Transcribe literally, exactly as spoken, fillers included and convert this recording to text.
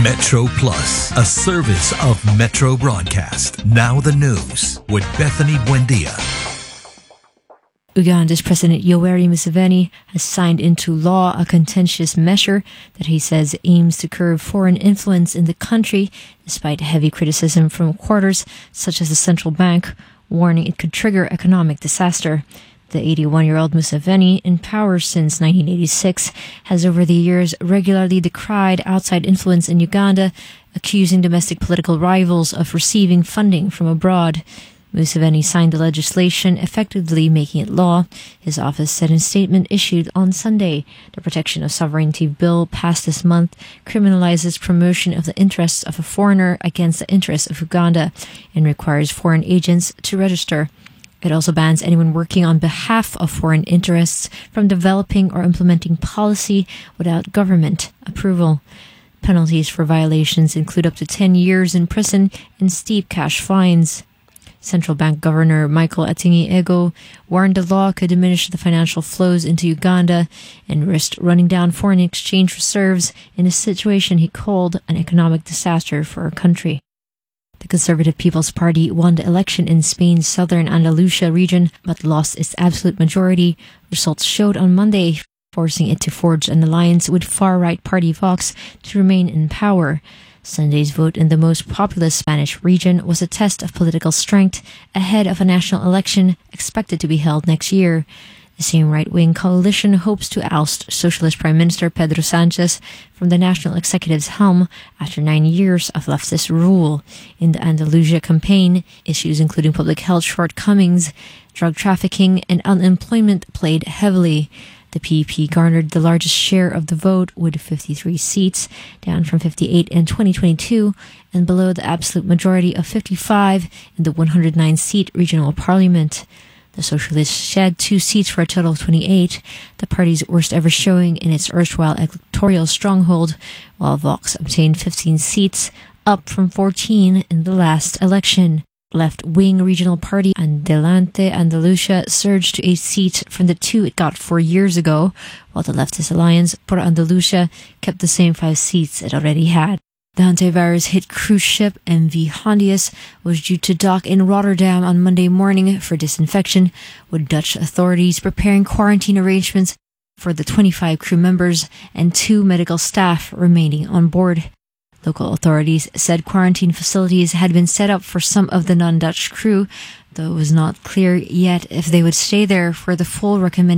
Metro Plus, a service of Metro Broadcast. Now the news with Bethany Buendia. Uganda's President Yoweri Museveni has signed into law a contentious measure that he says aims to curb foreign influence in the country, despite heavy criticism from quarters such as the central bank, warning it could trigger economic disaster. The eighty-one-year-old Museveni, in power since nineteen eighty-six, has over the years regularly decried outside influence in Uganda, accusing domestic political rivals of receiving funding from abroad. Museveni signed the legislation, effectively making it law. His office said in a statement issued on Sunday, the Protection of Sovereignty Bill passed this month criminalizes promotion of the interests of a foreigner against the interests of Uganda and requires foreign agents to register. It also bans anyone working on behalf of foreign interests from developing or implementing policy without government approval. Penalties for violations include up to ten years in prison and steep cash fines. Central Bank Governor Michael Atingi Ego warned the law could diminish the financial flows into Uganda and risk running down foreign exchange reserves in a situation he called an economic disaster for our country. The Conservative People's Party won the election in Spain's southern Andalusia region but lost its absolute majority, results showed on Monday, forcing it to forge an alliance with far-right party Vox to remain in power. Sunday's vote in the most populous Spanish region was a test of political strength ahead of a national election expected to be held next year. The same right-wing coalition hopes to oust Socialist Prime Minister Pedro Sanchez from the National Executive's helm after nine years of leftist rule. In the Andalusia campaign, issues including public health shortcomings, drug trafficking, and unemployment played heavily. The P P garnered the largest share of the vote with fifty-three seats, down from fifty-eight in twenty twenty-two, and below the absolute majority of fifty-five in the one hundred nine seat regional parliament. The Socialists shed two seats for a total of twenty-eight, the party's worst ever showing in its erstwhile electoral stronghold, while Vox obtained fifteen seats, up from fourteen in the last election. Left-wing regional party Adelante Andalusia surged to eight seats from the two it got four years ago, while the leftist alliance Por Andalusia kept the same five seats it already had. The antivirus-hit cruise ship M V Hondius was due to dock in Rotterdam on Monday morning for disinfection, with Dutch authorities preparing quarantine arrangements for the twenty-five crew members and two medical staff remaining on board. Local authorities said quarantine facilities had been set up for some of the non-Dutch crew, though it was not clear yet if they would stay there for the full recommendation.